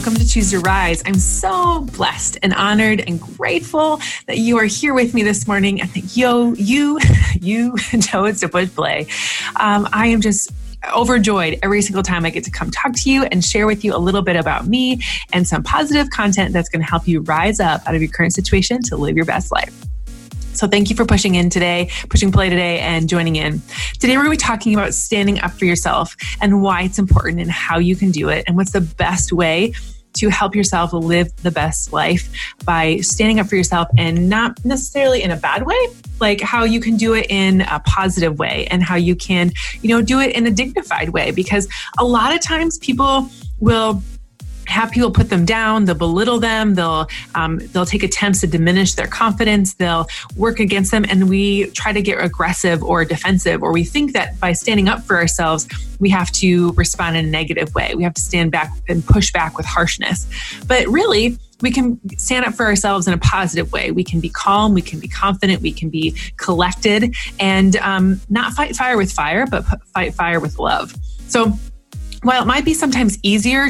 Welcome to Choose Your Rise. I'm so blessed and honored and grateful that you are here with me this morning. And that you, Joe, it's a bush play. I am just overjoyed every single time I get to come talk to you and share with you a little bit about me and some positive content that's going to help you rise up out of your current situation to live your best life. So thank you for pushing play today and joining in. Today we're going to be talking about standing up for yourself and why it's important and how you can do it and what's the best way to help yourself live the best life by standing up for yourself, and not necessarily in a bad way, like how you can do it in a positive way and how you can, do it in a dignified way. Because a lot of times people will have people put them down, they'll belittle them, they'll take attempts to diminish their confidence, they'll work against them, and we try to get aggressive or defensive, or we think that by standing up for ourselves, we have to respond in a negative way. We have to stand back and push back with harshness. But really, we can stand up for ourselves in a positive way. We can be calm, we can be confident, we can be collected, and not fight fire with fire, but fight fire with love. So while it might be sometimes easier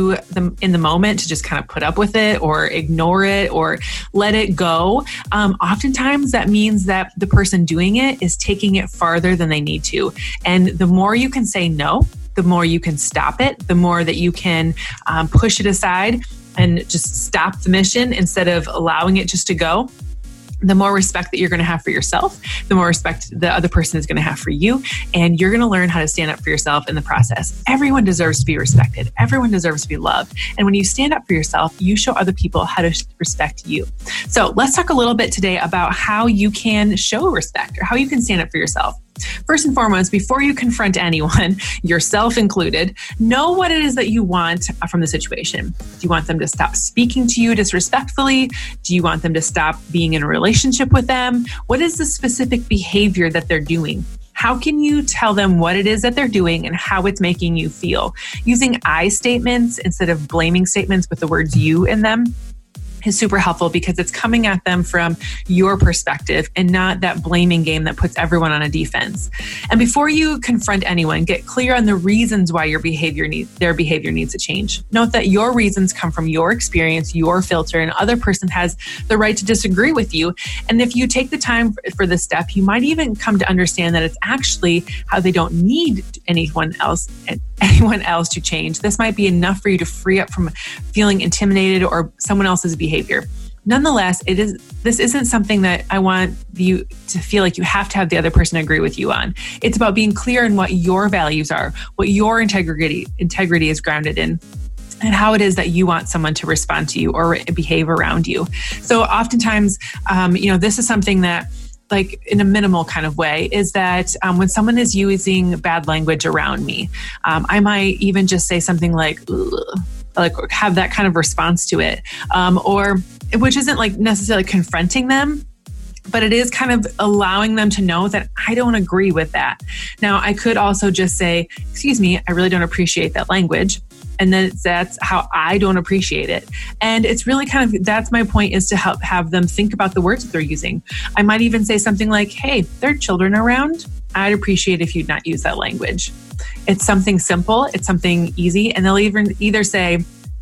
in the moment to just kind of put up with it or ignore it or let it go, oftentimes that means that the person doing it is taking it farther than they need to. And the more you can say no, the more you can stop it, the more that you can push it aside and just stop the mission instead of allowing it just to go, the more respect that you're going to have for yourself, the more respect the other person is going to have for you, and you're going to learn how to stand up for yourself in the process. Everyone deserves to be respected. Everyone deserves to be loved. And when you stand up for yourself, you show other people how to respect you. So let's talk a little bit today about how you can show respect or how you can stand up for yourself. First and foremost, before you confront anyone, yourself included, know what it is that you want from the situation. Do you want them to stop speaking to you disrespectfully? Do you want them to stop being in a relationship with them? What is the specific behavior that they're doing? How can you tell them what it is that they're doing and how it's making you feel? Using I statements instead of blaming statements with the words you in them is super helpful because it's coming at them from your perspective and not that blaming game that puts everyone on a defense. And before you confront anyone, get clear on the reasons why their behavior needs to change. Note that your reasons come from your experience, your filter, and other person has the right to disagree with you. And if you take the time for this step, you might even come to understand that it's actually how they don't need anyone else to change. This might be enough for you to free up from feeling intimidated or someone else's behavior. Nonetheless, this isn't something that I want you to feel like you have to have the other person agree with you on. It's about being clear in what your values are, what your integrity is grounded in, and how it is that you want someone to respond to you or behave around you. So oftentimes, this is something that, like in a minimal kind of way, is that when someone is using bad language around me, I might even just say something like have that kind of response to it, or which isn't like necessarily confronting them, but it is kind of allowing them to know that I don't agree with that. Now, I could also just say, excuse me, I really don't appreciate that language. And then that's how I don't appreciate it. And it's really that's my point, is to help have them think about the words that they're using. I might even say something like, hey, there are children around. I'd appreciate if you'd not use that language. It's something simple. It's something easy. And they'll either say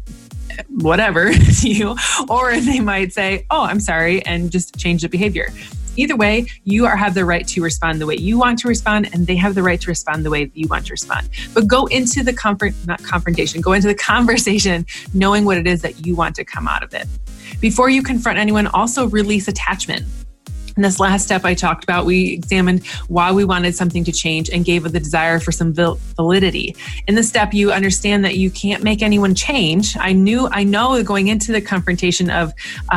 whatever to you, or they might say, oh, I'm sorry, and just change the behavior. Either way, you have the right to respond the way you want to respond, and they have the right to respond the way that you want to respond. But go into the go into the conversation knowing what it is that you want to come out of it. Before you confront anyone, also release attachment. In this last step I talked about, we examined why we wanted something to change and gave it the desire for some validity. In this step, you understand that you can't make anyone change. I know going into the confrontation of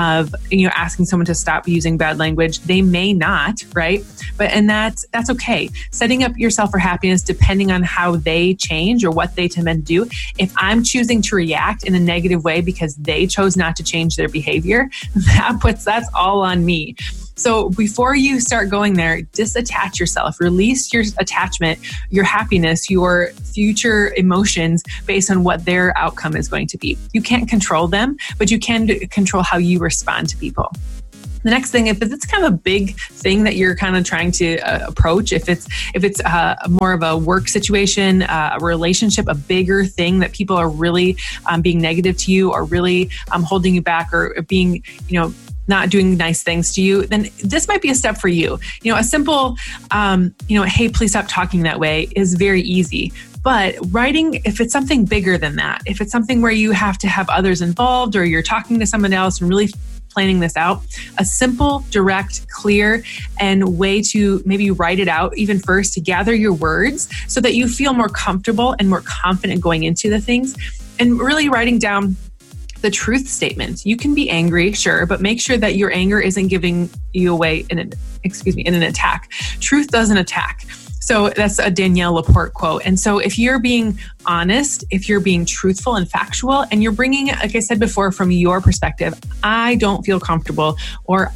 asking someone to stop using bad language, they may not, right? And that's okay. Setting up yourself for happiness depending on how they change or what they tend to do. If I'm choosing to react in a negative way because they chose not to change their behavior, that's all on me. So before you start going there, disattach yourself, release your attachment, your happiness, your future emotions based on what their outcome is going to be. You can't control them, but you can control how you respond to people. The next thing, if it's kind of a big thing that you're kind of trying to approach, if it's more of a work situation, a relationship, a bigger thing that people are really being negative to you or really holding you back or being, not doing nice things to you, then this might be a step for you. A simple, hey, please stop talking that way is very easy. But writing, if it's something bigger than that, if it's something where you have to have others involved or you're talking to someone else and really planning this out, a simple, direct, clear, and way to maybe write it out even first to gather your words so that you feel more comfortable and more confident going into the things, and really writing down the truth statement. You can be angry, sure, but make sure that your anger isn't giving you away in an attack. Truth doesn't attack. So that's a Danielle Laporte quote. And so if you're being honest, if you're being truthful and factual, and you're bringing it, like I said before, from your perspective, I don't feel comfortable, or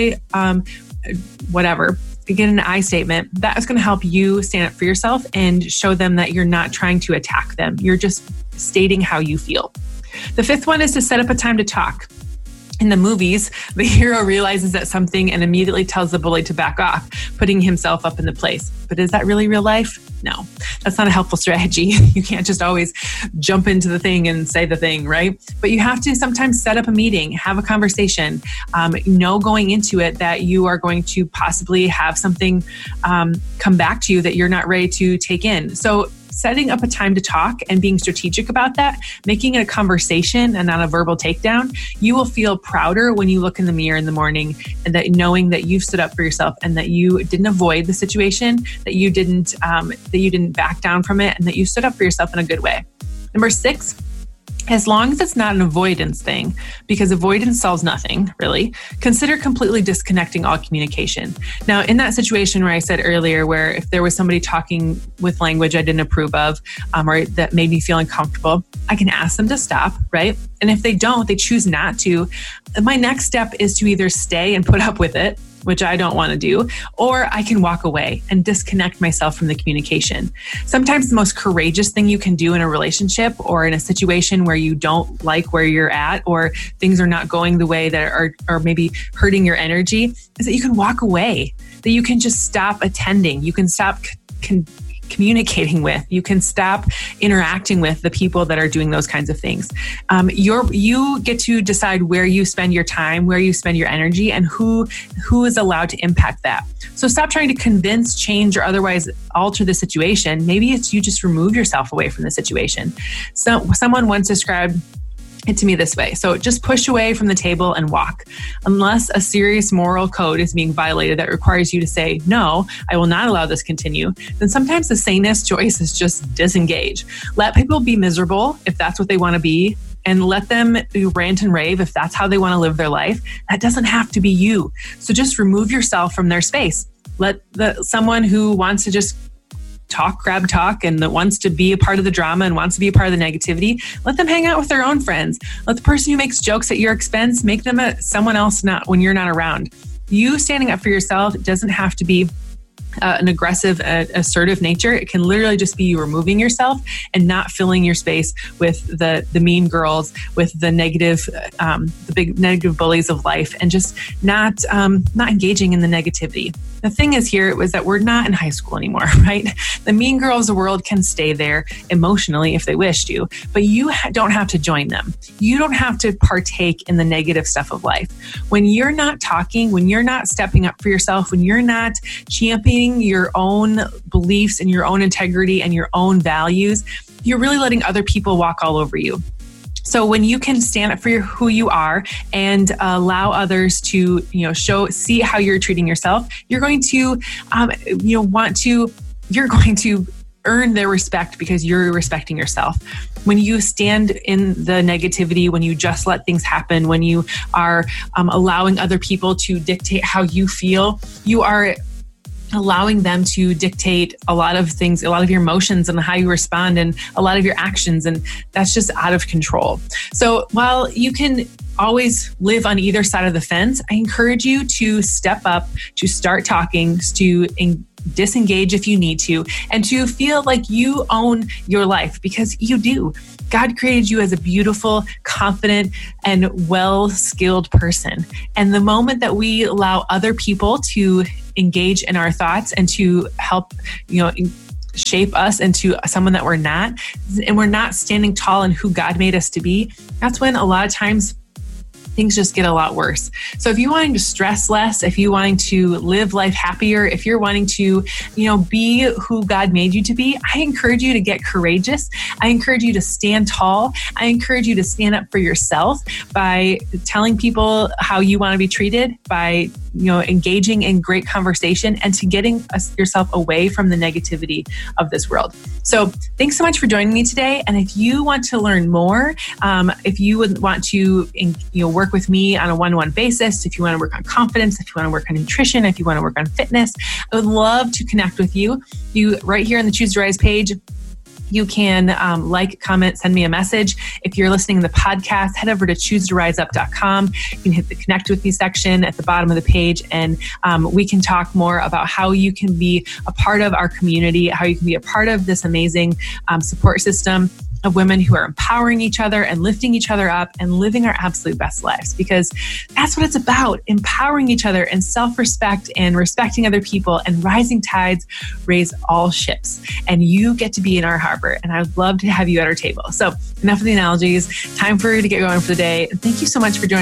whatever, get an I statement, that is going to help you stand up for yourself and show them that you're not trying to attack them. You're just stating how you feel. The fifth one is to set up a time to talk. In the movies, the hero realizes that something and immediately tells the bully to back off, putting himself up in the place. But is that really real life? No, that's not a helpful strategy. You can't just always jump into the thing and say the thing, right? But you have to sometimes set up a meeting, have a conversation, going into it that you are going to possibly have something come back to you that you're not ready to take in. So setting up a time to talk and being strategic about that, making it a conversation and not a verbal takedown, you will feel prouder when you look in the mirror in the morning, and that knowing that you've stood up for yourself and that you didn't avoid the situation, that you didn't back down from it, and that you stood up for yourself in a good way. Number 6, as long as it's not an avoidance thing, because avoidance solves nothing, really, consider completely disconnecting all communication. Now, in that situation where I said earlier, where if there was somebody talking with language I didn't approve of, or that made me feel uncomfortable, I can ask them to stop, right? And if they don't, they choose not to, my next step is to either stay and put up with it, which I don't want to do, or I can walk away and disconnect myself from the communication. Sometimes the most courageous thing you can do in a relationship or in a situation where you don't like where you're at, or things are not going the way that are maybe hurting your energy, is that you can walk away, that you can just stop attending, you can stop communicating with, you can stop interacting with the people that are doing those kinds of things. You get to decide where you spend your time, where you spend your energy, and who is allowed to impact that. So stop trying to convince, change, or otherwise alter the situation. Maybe it's you just remove yourself away from the situation. So someone once described it to me this way. So just push away from the table and walk. Unless a serious moral code is being violated that requires you to say, no, I will not allow this to continue, then sometimes the sanest choice is just disengage. Let people be miserable if that's what they want to be, and let them rant and rave if that's how they want to live their life. That doesn't have to be you. So just remove yourself from their space. Let someone who wants to just grab talk, and that wants to be a part of the drama and wants to be a part of the negativity, let them hang out with their own friends. Let the person who makes jokes at your expense, make them someone else not when you're not around. You standing up for yourself doesn't have to be an aggressive, assertive nature. It can literally just be you removing yourself and not filling your space with the mean girls, with the negative, the big negative bullies of life, and just not engaging in the negativity. The thing is here was that we're not in high school anymore, right? The mean girls of the world can stay there emotionally if they wish to, but you don't have to join them. You don't have to partake in the negative stuff of life. When you're not talking, when you're not stepping up for yourself, when you're not championing your own beliefs and your own integrity and your own values, you're really letting other people walk all over you. So when you can stand up for who you are and allow others to, see how you're treating yourself, you're going to, you're going to earn their respect because you're respecting yourself. When you stand in the negativity, when you just let things happen, when you are allowing other people to dictate how you feel, you are allowing them to dictate a lot of things, a lot of your emotions and how you respond and a lot of your actions. And that's just out of control. So while you can always live on either side of the fence, I encourage you to step up, to start talking, to disengage if you need to, and to feel like you own your life, because you do. God created you as a beautiful, confident, and well-skilled person. And the moment that we allow other people to engage in our thoughts and to help, shape us into someone that we're not, and we're not standing tall in who God made us to be, that's when a lot of times things just get a lot worse. So if you're wanting to stress less, if you're wanting to live life happier, if you're wanting to, be who God made you to be, I encourage you to get courageous. I encourage you to stand tall. I encourage you to stand up for yourself by telling people how you want to be treated, by engaging in great conversation, and to getting yourself away from the negativity of this world. So thanks so much for joining me today. And if you want to learn more, if you would want to work with me on a one-on-one basis, if you want to work on confidence, if you want to work on nutrition, if you want to work on fitness, I would love to connect with you. Right here on the Choose to Rise page, you can comment, send me a message. If you're listening to the podcast, head over to choosetoriseup.com. You can hit the connect with me section at the bottom of the page, and we can talk more about how you can be a part of our community, how you can be a part of this amazing support system of women who are empowering each other and lifting each other up and living our absolute best lives, because that's what it's about: empowering each other and self-respect and respecting other people, and rising tides raise all ships. And you get to be in our harbor, and I'd love to have you at our table. So enough of the analogies. Time for you to get going for the day. Thank you so much for joining